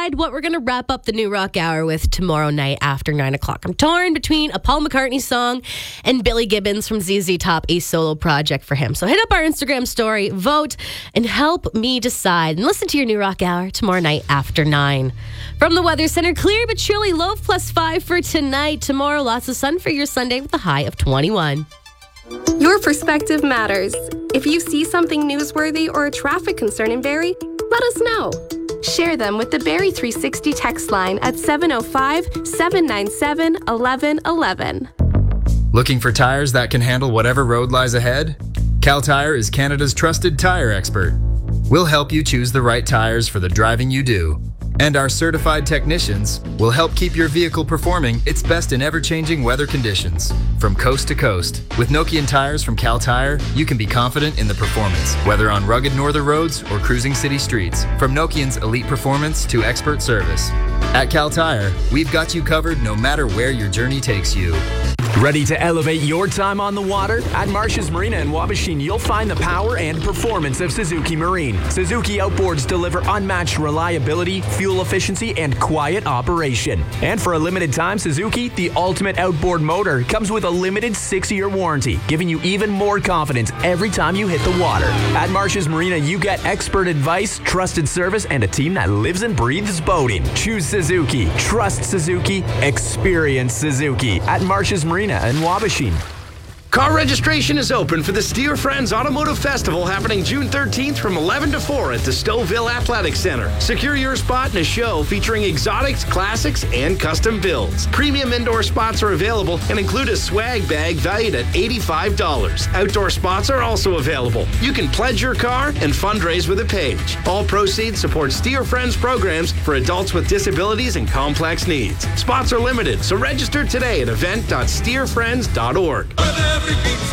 decide what we're going to wrap up the New Rock Hour with tomorrow night after 9 o'clock. I'm torn between a Paul McCartney song and Billy Gibbons from ZZ Top, a solo project for him. So hit up our Instagram story, vote, and help me decide. And listen to your New Rock Hour tomorrow night after 9. From the Weather Center, clear but chilly, low of +5 for tonight. Tomorrow, lots of sun for your Sunday with a high of 21. Your perspective matters. If you see something newsworthy or a traffic concern in Barrie, let us know. Share them with the Barrie 360 text line at 705-797-1111. Looking for tires that can handle whatever road lies ahead? Cal Tire is Canada's trusted tire expert. We'll help you choose the right tires for the driving you do. And our certified technicians will help keep your vehicle performing its best in ever-changing weather conditions. From coast to coast, with Nokian tires from Cal Tire, you can be confident in the performance, whether on rugged northern roads or cruising city streets. From Nokian's elite performance to expert service. At Cal Tire, we've got you covered no matter where your journey takes you. Ready to elevate your time on the water? At Marsh's Marina in Wabashin, you'll find the power and performance of Suzuki Marine. Suzuki outboards deliver unmatched reliability, fuel efficiency, and quiet operation. And for a limited time, Suzuki, the ultimate outboard motor, comes with a limited 6-year warranty, giving you even more confidence every time you hit the water. At Marsh's Marina, you get expert advice, trusted service, and a team that lives and breathes boating. Choose Suzuki. Trust Suzuki. Experience Suzuki. At Marsh's Marina in Wabashin. Car registration is open for the Steer Friends Automotive Festival happening June 13th from 11 to 4 at the Stouffville Athletic Center. Secure your spot in a show featuring exotics, classics, and custom builds. Premium indoor spots are available and include a swag bag valued at $85. Outdoor spots are also available. You can pledge your car and fundraise with a page. All proceeds support Steer Friends programs for adults with disabilities and complex needs. Spots are limited, so register today at event.steerfriends.org.